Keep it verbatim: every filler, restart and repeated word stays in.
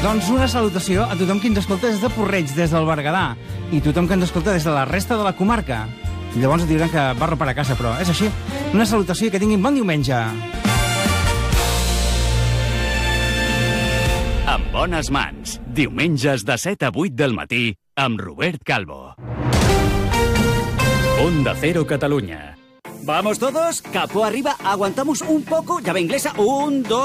Doncs una salutació a tothom que ens escolta des de Porreig, des del Berguedà, i tothom que ens escolta des de la resta de la comarca. Llavors et diran que barro per a casa, però és així. Una salutació i que tinguin bon diumenge. En bones mans. Diumenges de set a vuit del matí amb Robert Calvo. Onda Cero Catalunya. ¿Vamos todos? Capó arriba, aguantamos un poco, llave inglesa, un, dos...